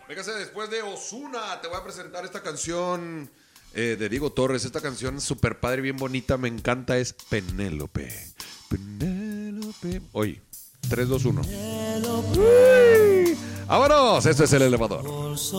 Véngase, después de Ozuna, te voy a presentar esta canción de Diego Torres. Esta canción súper padre, bien bonita, me encanta. Es Penélope. Penélope. Oye, 3, 2, 1. ¡Vámonos! Esto es El Elevador.